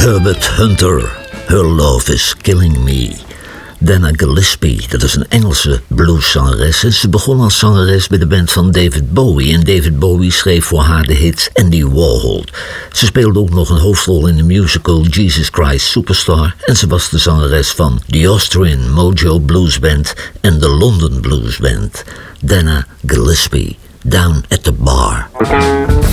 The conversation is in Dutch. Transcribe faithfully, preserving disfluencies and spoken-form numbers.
Herbert Hunter, Her Love is Killing Me. Dana Gillespie, dat is een Engelse blueszangeres. Ze begon als zangeres bij de band van David Bowie. En David Bowie schreef voor haar de hit Andy Warhol. Ze speelde ook nog een hoofdrol in de musical Jesus Christ Superstar. En ze was de zangeres van The Austrian Mojo Blues Band en de London Blues Band. Dana Gillespie, Down at the Bar.